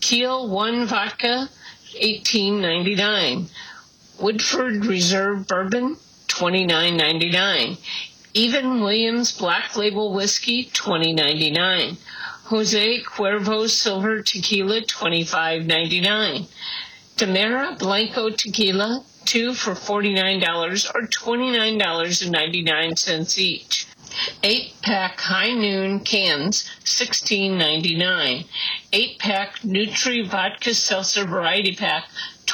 Tequila 1 vodka, $18.99. Woodford Reserve Bourbon, $29.99. Even Williams Black Label Whiskey, $20.99. Jose Cuervo Silver Tequila, $25.99. Demerara Blanco Tequila, 2 for $49 or $29.99 each. 8-pack High Noon cans, $16.99. 8-pack Nutri Vodka Seltzer Variety Pack,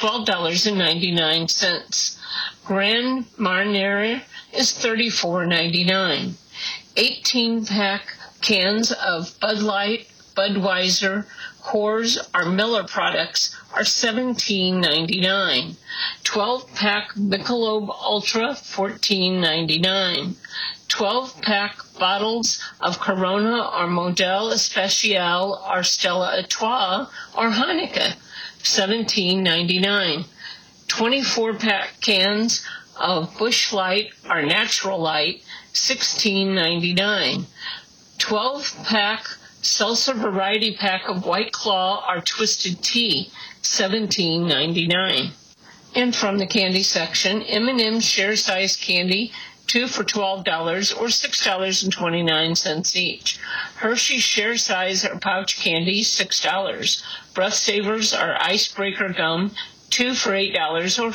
$12.99. Grand Marnier is $34.99. 18-pack cans of Bud Light, Budweiser, Coors, or Miller products are $17.99. 12-pack Michelob Ultra, $14.99. 12-pack bottles of Corona or Modelo Especial or Stella Artois or Hanukkah, $17.99. 24-pack cans of Busch Light or Natural Light, $16.99. 12-pack Seltzer Variety Pack of White Claw or Twisted Tea, $17.99. And from the candy section, M&M Share Size Candy, 2 for $12 or $6.29 each. Hershey's Share Size or Pouch Candy, $6. Breath Savers or Icebreaker Gum, 2 for $8 or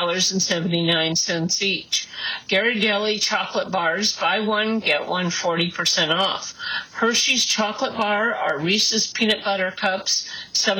$5.79 each. Ghirardelli Chocolate Bars, buy one, get one 40% off. Hershey's Chocolate Bar or Reese's Peanut Butter Cups,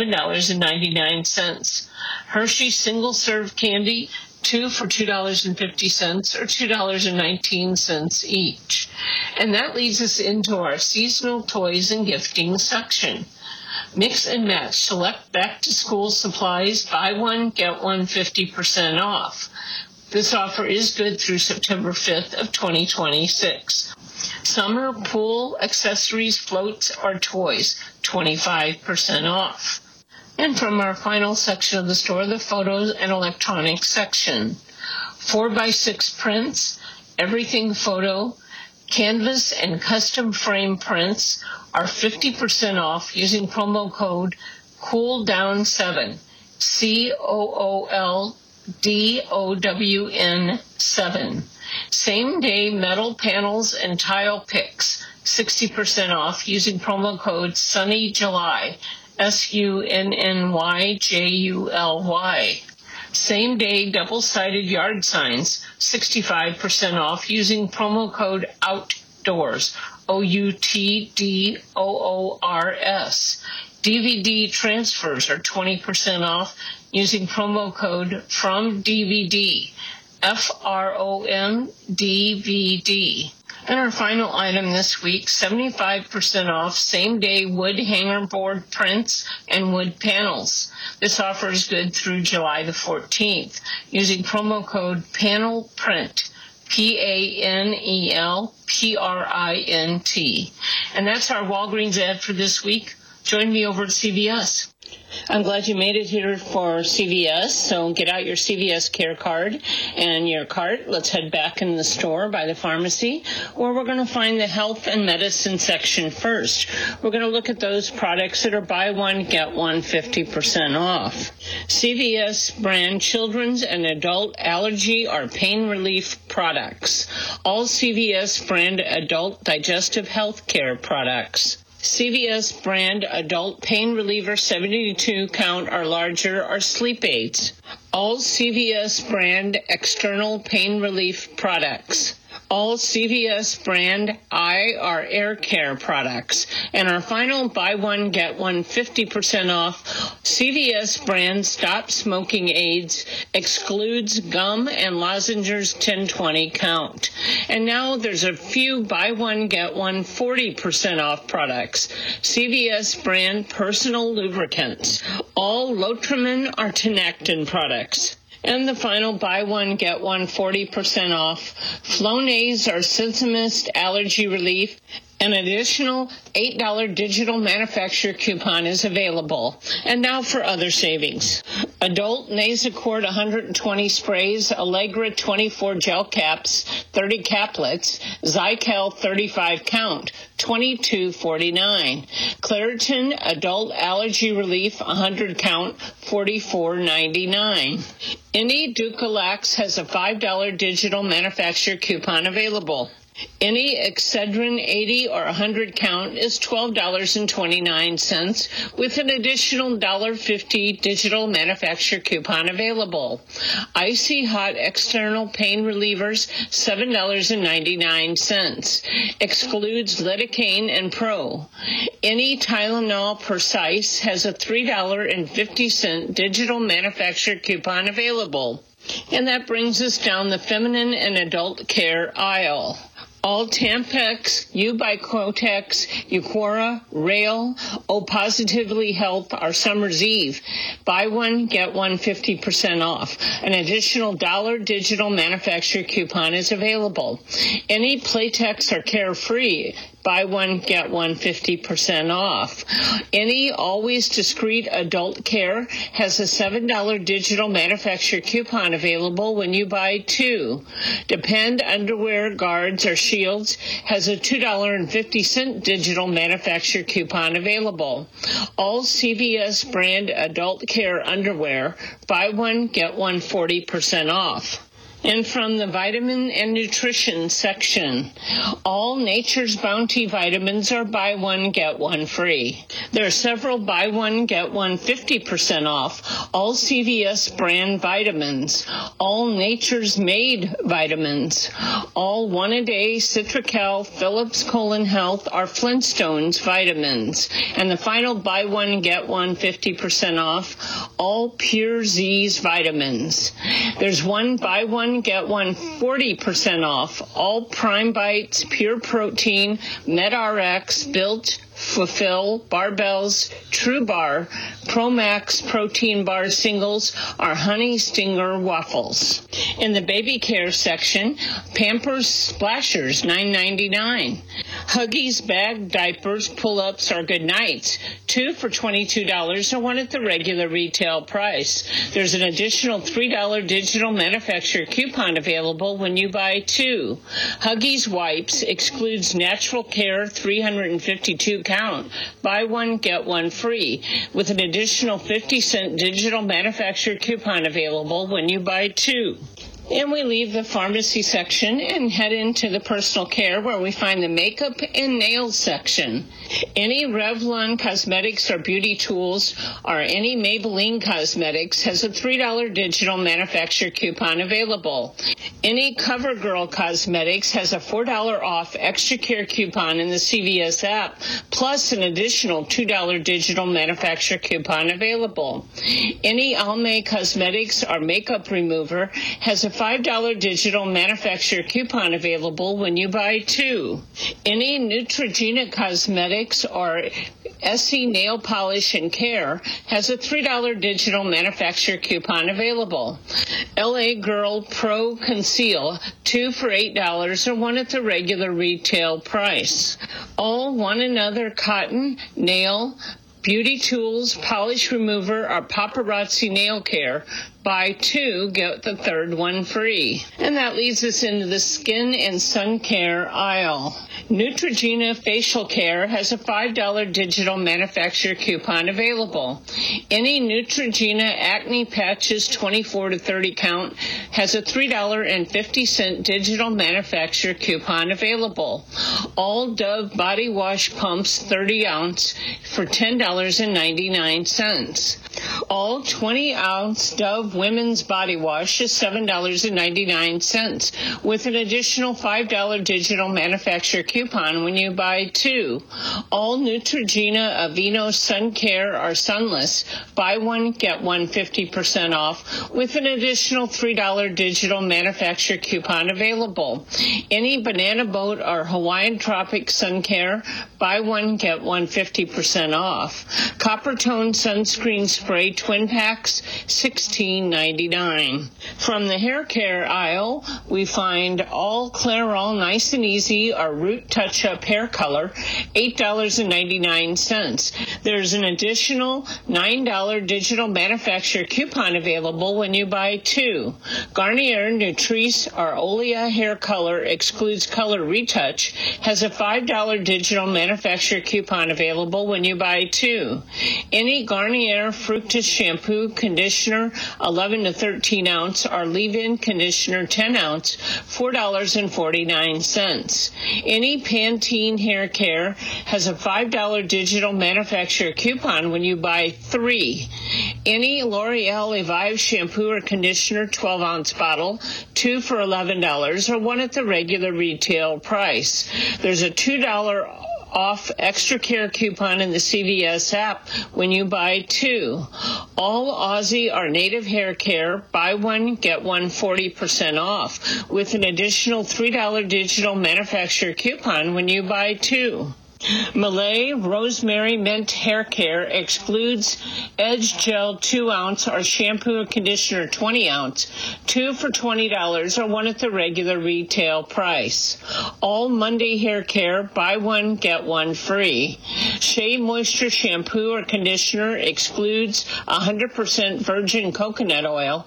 $7.99. Hershey's Single Serve Candy, 2 for $2.50 or $2.19 each. And that leads us into our seasonal toys and gifting section. Mix and match select back-to-school supplies, buy one, get one 50% off. This offer is good through September 5th of 2026. Summer pool accessories, floats, or toys, 25% off. And from our final section of the store, the photos and electronics section. 4x6 prints, everything photo, canvas and custom frame prints are 50% off using promo code COOLDOWN7, COOLDOWN7. Same day metal panels and tile picks, 60% off using promo code SUNNYJULY, SUNNYJULY. Same day double-sided yard signs, 65% off using promo code OUTDOORS, OUTDOORS. DVD transfers are 20% off using promo code FROMDVD, FROMDVD. And our final item this week, 75% off same-day wood hanger board prints and wood panels. This offer is good through July the 14th using promo code PANELPRINT, PANELPRINT. And that's our Walgreens ad for this week. Join me over at CVS. I'm glad you made it here for CVS, so get out your CVS Care card and your cart. Let's head back in the store by the pharmacy, where we're going to find the health and medicine section first. We're going to look at those products that are buy one, get one 50% off. CVS brand children's and adult allergy or pain relief products. All CVS brand adult digestive health care products. CVS brand adult pain reliever 72 count or larger or sleep aids. All CVS brand external pain relief products. All CVS brand eye or air care products. And our final buy one, get one 50% off CVS brand stop smoking aids excludes gum and lozenges 10-20 count. And now there's a few buy one, get one 40% off products. CVS brand personal lubricants. All Lotrimin or Tinectin products. And the final buy one, get one 40% off Flonase or Sensimist allergy relief. An additional $8 digital manufacturer coupon is available. And now for other savings. Adult Nasacort 120 sprays, Allegra 24 gel caps, 30 caplets, Zykel 35 count, $22.49. Claritin Adult Allergy Relief 100 count, $44.99. Any Ducalax has a $5 digital manufacturer coupon available. Any Excedrin 80 or 100 count is $12.29 with an additional $1.50 digital manufacturer coupon available. Icy Hot External Pain Relievers, $7.99. Excludes lidocaine and Pro. Any Tylenol Precise has a $3.50 digital manufacturer coupon available. And that brings us down the feminine and adult care aisle. All Tampax, U by Kotex, Eucora, Rail, O Positively Health are Summer's Eve. Buy one, get one 50% off. An additional $1 digital manufacturer coupon is available. Any Playtex or Carefree, buy one, get one 50% off. Any Always Discreet Adult Care has a $7 digital manufacturer coupon available when you buy two. Depend Underwear Guards or Shields has a $2.50 digital manufacturer coupon available. All CVS brand adult care underwear, buy one, get one 40% off. And from the vitamin and nutrition section, all Nature's Bounty vitamins are buy one, get one free. There are several buy one, get one 50% off. All CVS brand vitamins, all Nature's Made vitamins, all one-a-day Citracal, Philips Colon Health are Flintstones vitamins. And the final buy one, get one 50% off, all Pure Z's vitamins. There's one buy one, get one 40% off. All Prime Bites, Pure Protein, MedRx, Built, Fulfill, Barbells, True Bar, Promax Protein Bar Singles are Honey Stinger Waffles. In the baby care section, Pampers Splashers, $9.99. Huggies Bag Diapers Pull-Ups are Good Nights, 2 for $22 and 1 at the regular retail price. There's an additional $3 digital manufacturer coupon available when you buy 2. Huggies Wipes excludes Natural Care 352 count. Buy one, get one free, with an additional 50-cent digital manufacturer coupon available when you buy 2. And we leave the pharmacy section and head into the personal care where we find the makeup and nails section. Any Revlon Cosmetics or Beauty Tools or any Maybelline Cosmetics has a $3 digital manufacturer coupon available. Any CoverGirl Cosmetics has a $4 off extra care coupon in the CVS app, plus an additional $2 digital manufacturer coupon available. Any Almay Cosmetics or makeup remover has a $5 digital manufacturer coupon available when you buy 2. Any Neutrogena Cosmetics or Essie Nail Polish and Care has a $3 digital manufacturer coupon available. LA Girl Pro Conceal, 2 for $8 or 1 at the regular retail price. All One Another Cotton, Nail, Beauty Tools, Polish Remover, or Paparazzi Nail Care. Buy 2, get the third one free. And that leads us into the skin and sun care aisle. Neutrogena Facial Care has a $5 digital manufacturer coupon available. Any Neutrogena Acne Patches 24 to 30 count has a $3.50 digital manufacturer coupon available. All Dove Body Wash Pumps 30 ounce for $10.99. All 20-ounce Dove Women's Body Wash is $7.99 with an additional $5 digital manufacturer coupon when you buy 2. All Neutrogena Aveeno Sun Care are Sunless. Buy one, get one 50% off with an additional $3 digital manufacturer coupon available. Any Banana Boat or Hawaiian Tropic Sun Care, buy one, get one 50% off. Coppertone Sunscreen Spray spray twin packs, $16.99. From the hair care aisle, we find All Clairol Nice and Easy, our Root Touch-Up Hair Color, $8.99. There's an additional $9 digital manufacturer coupon available when you buy two. Garnier Nutrice, our Olea Hair Color, excludes color retouch, has a $5 digital manufacturer coupon available when you buy two. Any Garnier Fructis shampoo, conditioner, 11 to 13 ounce, or leave-in conditioner, 10 ounce, $4.49. Any Pantene Hair Care has a $5 digital manufacturer coupon when you buy three. Any L'Oreal Evive shampoo or conditioner, 12 ounce bottle, two for $11, or one at the regular retail price. There's a $2 off extra care coupon in the CVS app when you buy two. All Aussie, our native hair care, buy one, get one 40% off, with an additional $3 digital manufacturer coupon when you buy two. Malay Rosemary Mint Hair Care excludes Edge Gel 2 ounce or shampoo or conditioner 20 ounce, two for $20, or one at the regular retail price. All Monday Hair Care, buy one, get one free. Shea Moisture shampoo or conditioner excludes 100% virgin coconut oil,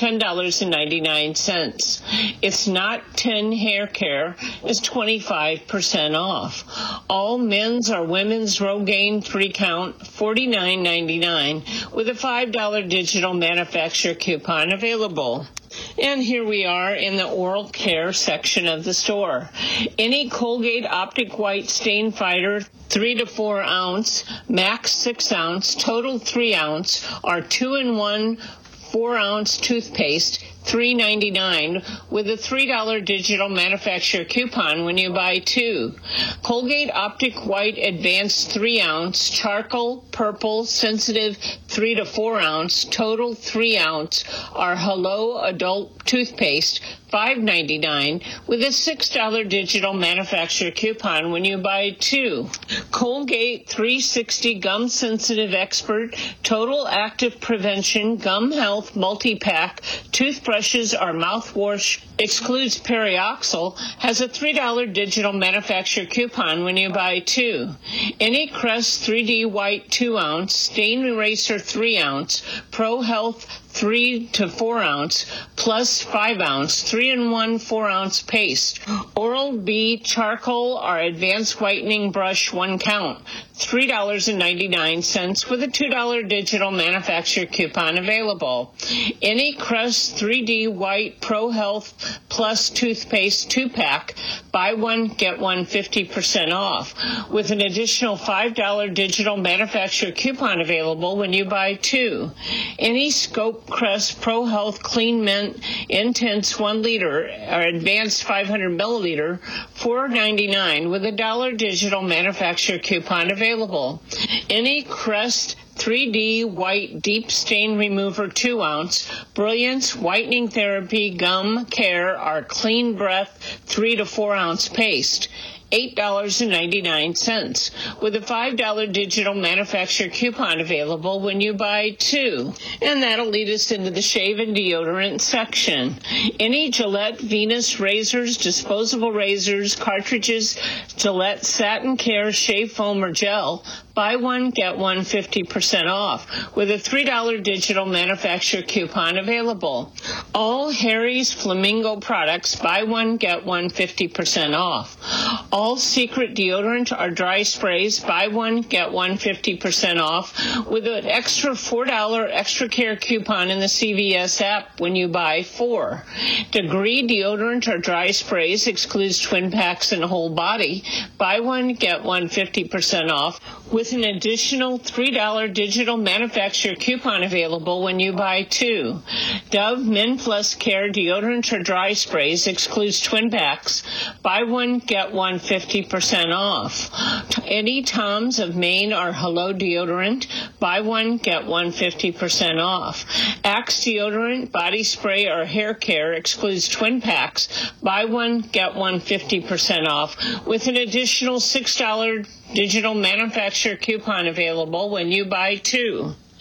$10.99. It's Not 10 Hair Care is 25% off. All men's or women's Rogaine 3-count, $49.99, with a $5 digital manufacturer coupon available. And here we are in the oral care section of the store. Any Colgate Optic White Stain Fighter 3 to 4 ounce, max 6 ounce, total 3 ounce, or 2-in-1 4-ounce toothpaste, $3.99, with a $3 digital manufacturer coupon when you buy two. Colgate Optic White Advanced 3 ounce, charcoal, purple, sensitive 3 to 4 ounce, total 3 ounce, or Hello Adult toothpaste, $5.99, with a $6 digital manufacturer coupon when you buy two. Colgate 360 Gum Sensitive Expert Total Active Prevention Gum Health Multi-Pack Toothbrushes or Mouthwash, excludes Perioxyl, has a $3 digital manufacturer coupon when you buy two. Any Crest 3D White 2 ounce, Stain Eraser 3 ounce, Pro Health 3 to 4 ounce, plus 5 ounce, 3-in-1 4 ounce paste. Oral-B charcoal or advanced whitening brush 1 count, $3.99, with a $2 digital manufacturer coupon available. Any Crest 3D White Pro Health Plus toothpaste 2-pack, buy one, get one 50% off, with an additional $5 digital manufacturer coupon available when you buy two. Any Scope Crest Pro Health Clean Mint Intense 1 liter or Advanced 500 milliliter, $4.99, with a $1 digital manufacturer coupon available. Any Crest 3D White Deep Stain Remover 2 ounce, Brilliance Whitening Therapy Gum Care or Clean Breath 3 to 4 ounce paste, $8.99, with a $5 digital manufacturer coupon available when you buy two. And that'll lead us into the shave and deodorant section. Any Gillette Venus razors, disposable razors, cartridges, Gillette Satin Care Shave Foam or Gel, buy one, get one 50% off, with a $3 digital manufacturer coupon available. All Harry's Flamingo products, buy one, get one 50% off. All Secret deodorant or dry sprays, buy one, get one 50% off, with an extra $4 extra care coupon in the CVS app when you buy four. Degree deodorant or dry sprays excludes twin packs and whole body, buy one, get one 50% off, with an additional $3 digital manufacturer coupon available when you buy two. Dove Men Plus Care deodorant or dry sprays excludes twin packs, buy one, get one 50% off. Any Tom's of Maine or Hello deodorant, buy one, get one 50% off. Axe deodorant, body spray, or hair care excludes twin packs, buy one, get one 50% off, with an additional $6 digital manufacturer coupon available when you buy two.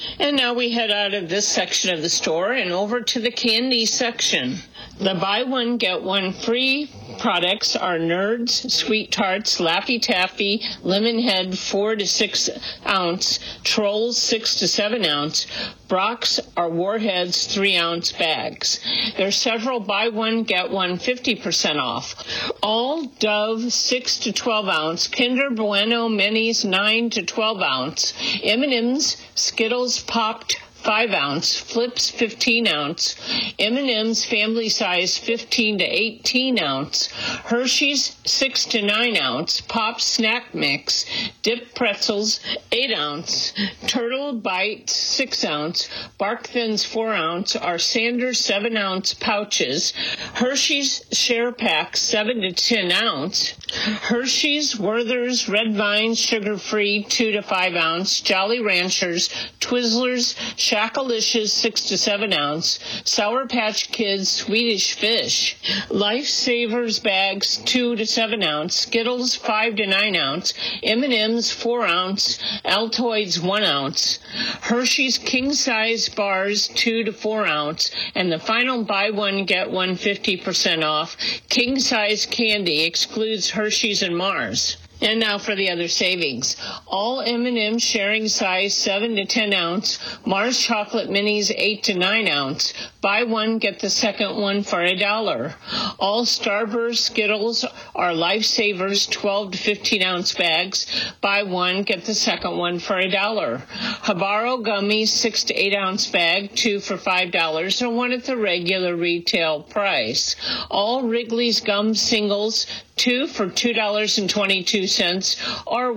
And now we head out of this section of the store and over to the candy section. The buy one, get one free products are Nerds, Sweet Tarts, Laffy Taffy, Lemon Head 4 to 6 ounce, Trolls 6 to 7 ounce, Brock's are Warheads 3 ounce bags. There's several buy one, get one 50% off. All Dove 6 to 12 ounce, Kinder Bueno Minis 9 to 12 ounce, M&M's, Skittles Popped 5 ounce, Flips 15 ounce, M&M's family size 15 to 18 ounce, Hershey's 6 to 9 ounce, Pop Snack Mix, Dip Pretzels 8 ounce, Turtle Bites 6 ounce, Bark Thins 4 ounce, are Sanders 7 ounce pouches, Hershey's Share Pack 7 to 10 ounce, Hershey's Werther's Red Vine Sugar Free 2 to 5 ounce, Jolly Ranchers, Twizzlers, Shackalicious 6 to 7 ounce, Sour Patch Kids Swedish Fish, Lifesavers bags 2 to 7 ounce, Skittles 5 to 9 ounce, M&M's 4 ounce, Altoids 1 ounce, Hershey's King Size bars 2 to 4 ounce, and the final buy one get one 50% off. King Size candy excludes Hershey's and Mars. And now for the other savings. All M&M sharing size 7 to 10 ounce, Mars Chocolate Minis 8 to 9 ounce. Buy one, get the second one for $1. All Starburst Skittles are Lifesavers 12 to 15 ounce bags. Buy one, get the second one for $1. Habaro Gummies 6 to 8 ounce bag, 2 for $5, and one at the regular retail price. All Wrigley's Gum Singles, 2 for $2.22 or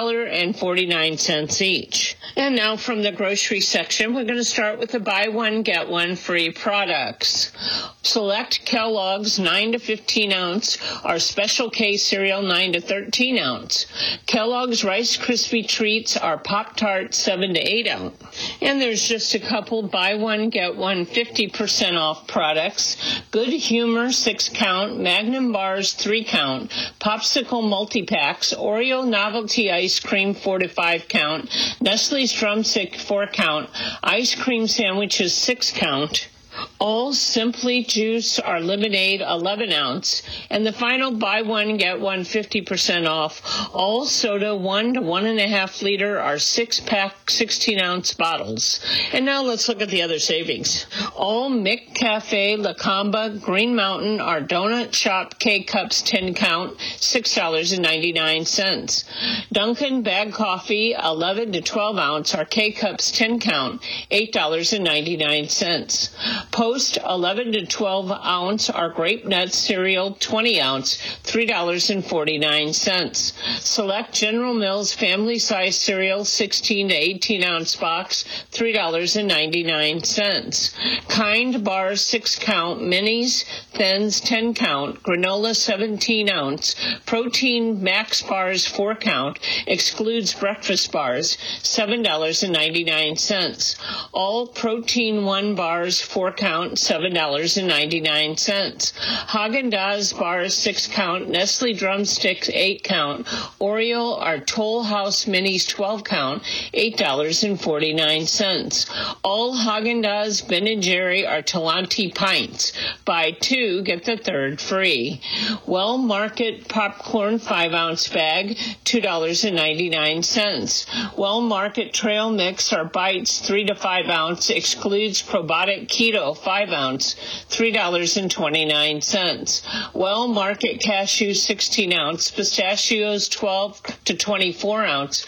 $1.49 each. And now from the grocery section, we're going to start with the buy one, get one free products. Select Kellogg's 9 to 15 ounce or Special K cereal 9 to 13 ounce. Kellogg's Rice Krispie Treats are Pop-Tarts 7 to 8 ounce. And there's just a couple buy one, get one 50% off products. Good Humor 6 count, Magnum Bars 3 count, Popsicle multi-packs, Oreo novelty ice cream 4 to 5 count, Nestle's Drumstick 4 count, ice cream sandwiches 6 count. All Simply Juice are lemonade 11 ounce, and the final buy one, get one 50% off. All soda 1 to 1.5 liter are 6-pack 16 ounce bottles. And now let's look at the other savings. All McCafe, La Camba, Green Mountain are donut shop K-Cups 10 count, $6.99. Dunkin' bag coffee 11 to 12 ounce are K-Cups 10 count, $8.99. Post 11 to 12 ounce are Grape Nuts cereal 20 ounce, $3.49. Select General Mills family size cereal 16 to 18 ounce box, $3.99. Kind bars 6 count, minis, thins 10 count, granola 17 ounce, protein max bars 4 count, excludes breakfast bars, $7.99. All protein 1 bars 4 count, $7.99. Haagen-Dazs bars 6 count, Nestle Drumsticks 8 count, Oreo or Toll House Minis 12 count, $8.49. All Haagen-Dazs Ben & Jerry or Talenti pints. Buy 2, get the third free. Well Market popcorn 5 ounce bag, $2.99. Well Market Trail Mix or Bites 3 to 5 ounce, excludes probiotic keto 5 ounce, $3.29. Well Market Cashew 16 ounce, pistachios 12 to 24 ounce,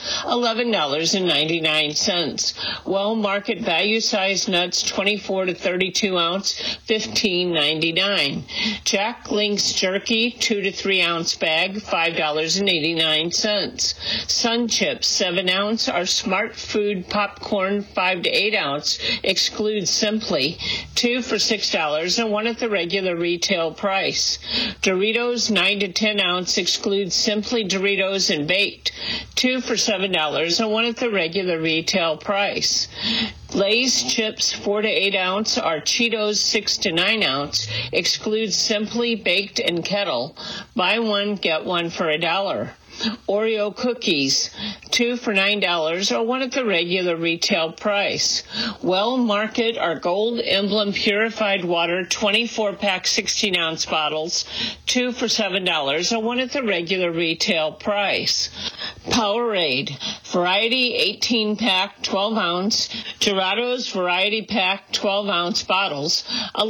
$11.99. Well Market Value Size Nuts 24 to 32 ounce, $15.99. Jack Link's Jerky 2 to 3 ounce bag, $5.89. Sun Chips 7 ounce or Smart Food Popcorn 5 to 8 ounce, excludes Simply, 2 for $6 and one at the regular retail price. Doritos 9 to 10 ounce, excludes Simply Doritos and Baked, 2 for $7 and one at the regular retail price. Lay's Chips 4 to 8 ounce are Cheetos 6 to 9 ounce, excludes Simply, Baked, and Kettle. Buy one, get one for $1. Oreo cookies, 2 for $9 or 1 at the regular retail price. Well Market our Gold Emblem Purified Water 24-pack 16-ounce bottles, 2 for $7 or 1 at the regular retail price. Powerade Variety 18-pack 12-ounce, Dorados Variety Pack 12-ounce bottles,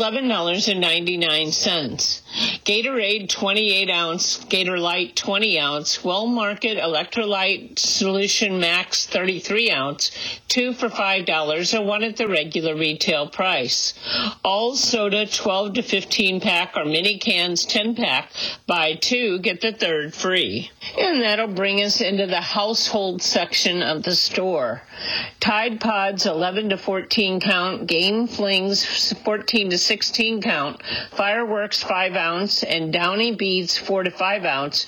$11.99. Gatorade 28-ounce, Gator Light 20-ounce, Well Market Electrolyte Solution Max 33-ounce, 2 for $5 or 1 at the regular retail price. All soda 12 to 15-pack or mini cans 10-pack, buy 2, get the 3rd free. And that'll bring us into the household section of the store. Tide Pods 11 to 14 count, Gain Flings 14 to 16 count, Fireworks 5 ounce, and Downy Beads 4 to 5 ounce,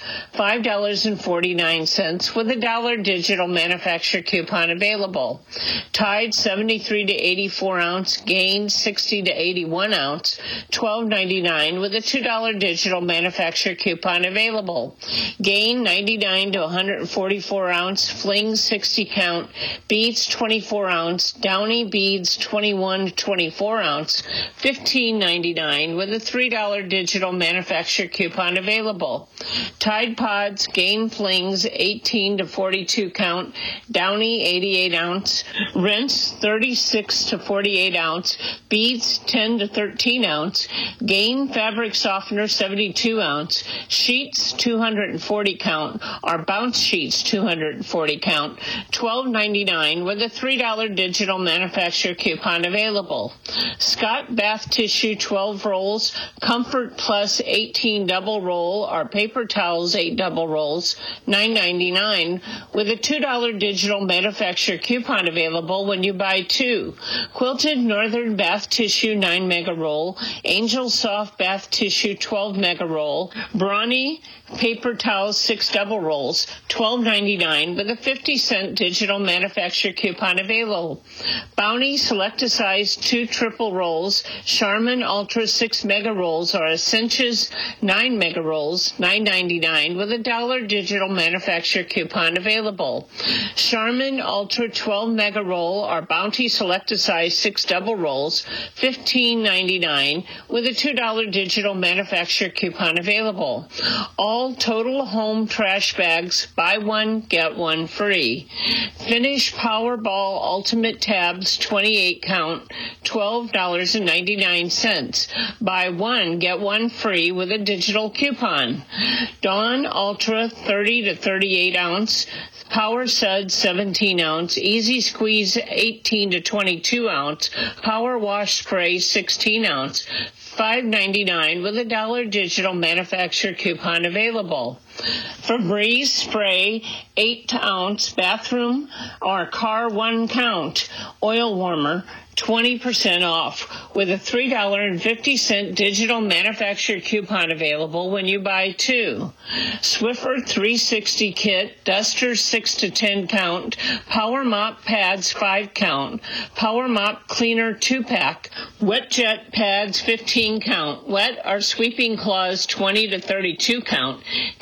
$5.49 with a $1 digital manufacturer coupon available. Tide 73 to 84 ounce, Gain 60 to 81 ounce, $12.99 with a $2 digital manufacturer coupon available. Gain 99 to 144 ounce, Flings 60 count, Beads 24 ounce, Downy Beads 21 to 24 ounce, $15.99 with a $3 digital manufacturer coupon available. Tide Pods, Gain Flings 18 to 42 count, Downy 88 ounce, Rinse 36 to 48 ounce, Beads 10 to 13 ounce, Gain Fabric Softener 72 ounce, Sheets 240 count, or Bounce Sheets 240 count, $12.99 with a $3 digital manufacturer coupon available. Scott Bath Tissue 12 rolls, Comfort Plus 18 double roll, or Paper Towels 8 double rolls, $9.99 with a $2 digital manufacturer coupon available when you buy 2. Quilted Northern Bath Tissue 9 mega roll, Angel Soft Bath Tissue 12 mega roll, Brawny Paper Towels 6 double rolls, $12.99 with a 50-cent digital manufacturer coupon available. Bounty Select-A-Size 2 triple rolls, Charmin Ultra 6 mega rolls, or Essentia 9 mega rolls, $9.99 with a $1 digital manufacturer coupon available. Charmin Ultra 12 mega roll, or Bounty Select-A-Size 6 double rolls, $15.99 with a $2 digital manufacturer coupon available. All Total Home trash bags, buy 1, get 1 free. Finish Powerball Ultimate Tabs 28 count, $12.99. Buy 1, get 1 free with a digital coupon. Dawn Ultra 30 to 38 ounce, Power Suds 17 ounce, Easy Squeeze 18 to 22 ounce, Power Wash Spray 16 ounce, $5.99 with a $1 digital manufacturer coupon available. Febreze Spray 8 ounce bathroom or car 1 count oil warmer, 20% off with a $3.50 digital manufacturer coupon available when you buy 2. Swiffer 360 kit, Duster 6 to 10 count, Power Mop Pads 5 count, Power Mop Cleaner 2-pack, Wet Jet Pads 15 count, Wet or Sweeping Claws 20 to 32 count,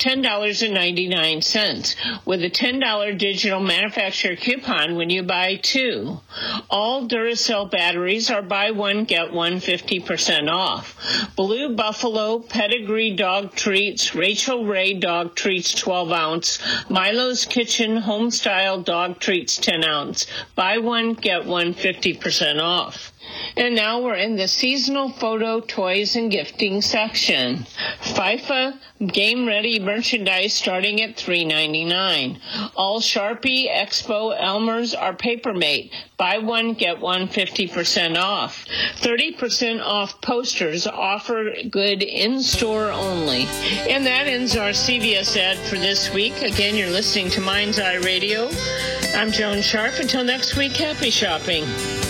$10.99 with a $10 digital manufacturer coupon when you buy 2. All Duracell batteries are buy 1, get 1 50% off. Blue Buffalo Pedigree Dog Treats, Rachel Ray Dog Treats 12 ounce, Milo's Kitchen Homestyle Dog Treats 10 ounce, buy 1, get 1 50% off. And now we're in the seasonal photo, toys, and gifting section. FIFA Game Ready merchandise starting at $3.99. All Sharpie, Expo, Elmer's are Papermate. Buy 1, get 1 50% off. 30% off posters, offer good in-store only. And that ends our CVS ad for this week. Again, you're listening to Mind's Eye Radio. I'm Joan Sharp. Until next week, happy shopping.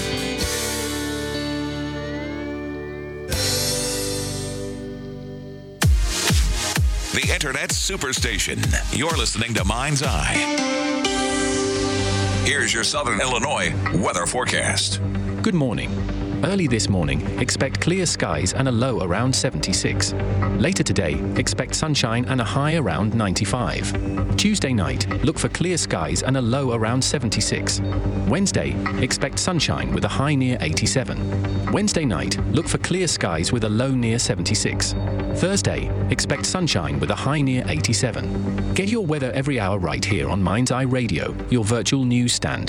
The Internet Superstation. You're listening to Mind's Eye. Here's your Southern Illinois weather forecast. Good morning. Early this morning, expect clear skies and a low around 76. Later today, expect sunshine and a high around 95. Tuesday night, look for clear skies and a low around 76. Wednesday, expect sunshine with a high near 87. Wednesday night, look for clear skies with a low near 76. Thursday, expect sunshine with a high near 87. Get your weather every hour right here on Mind's Eye Radio, your virtual news stand.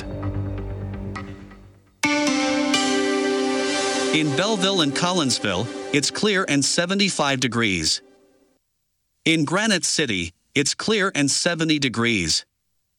In Belleville and Collinsville, it's clear and 75 degrees. In Granite City, it's clear and 70 degrees.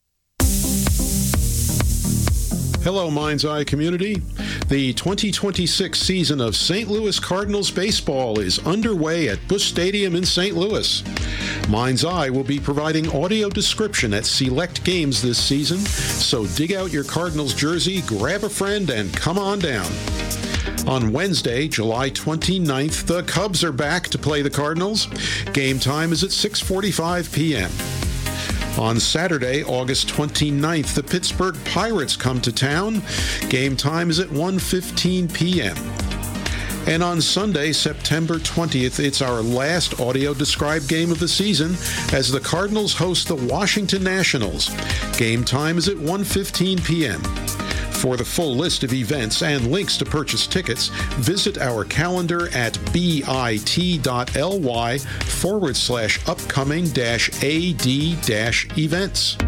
Hello, Mind's Eye community. The 2026 season of St. Louis Cardinals baseball is underway at Busch Stadium in St. Louis. Mind's Eye will be providing audio description at select games this season, so dig out your Cardinals jersey, grab a friend, and come on down. On Wednesday, July 29th, the Cubs are back to play the Cardinals. Game time is at 6:45 p.m. On Saturday, August 29th, the Pittsburgh Pirates come to town. Game time is at 1:15 p.m. And on Sunday, September 20th, it's our last audio-described game of the season as the Cardinals host the Washington Nationals. Game time is at 1:15 p.m. For the full list of events and links to purchase tickets, visit our calendar at bit.ly/upcoming-ad-events.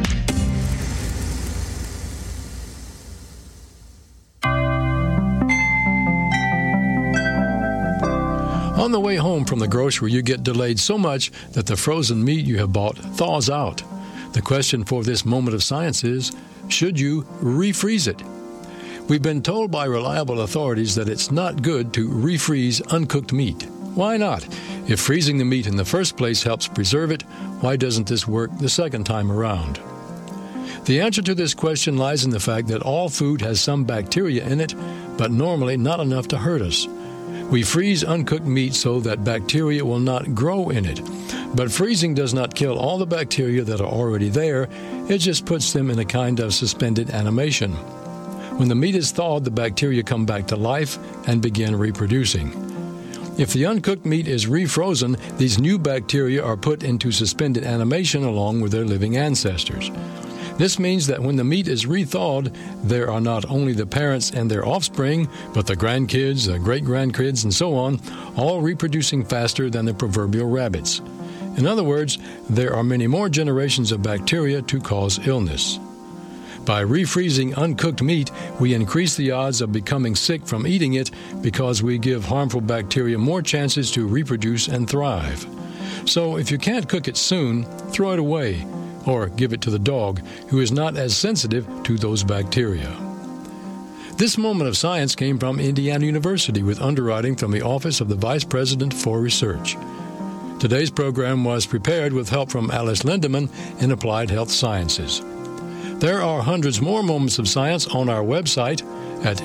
On the way home from the grocery, you get delayed so much that the frozen meat you have bought thaws out. The question for this moment of science is, should you refreeze it? We've been told by reliable authorities that it's not good to refreeze uncooked meat. Why not? If freezing the meat in the first place helps preserve it, why doesn't this work the second time around? The answer to this question lies in the fact that all food has some bacteria in it, but normally not enough to hurt us. We freeze uncooked meat so that bacteria will not grow in it. But freezing does not kill all the bacteria that are already there, it just puts them in a kind of suspended animation. When the meat is thawed, the bacteria come back to life and begin reproducing. If the uncooked meat is refrozen, these new bacteria are put into suspended animation along with their living ancestors. This means that when the meat is rethawed, there are not only the parents and their offspring, but the grandkids, the great-grandkids, and so on, all reproducing faster than the proverbial rabbits. In other words, there are many more generations of bacteria to cause illness. By refreezing uncooked meat, we increase the odds of becoming sick from eating it because we give harmful bacteria more chances to reproduce and thrive. So if you can't cook it soon, throw it away, or give it to the dog, who is not as sensitive to those bacteria. This moment of science came from Indiana University with underwriting from the Office of the Vice President for Research. Today's program was prepared with help from Alice Lindemann in Applied Health Sciences. There are hundreds more moments of science on our website at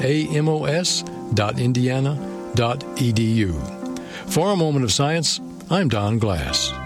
amos.indiana.edu. For A Moment of Science, I'm Don Glass.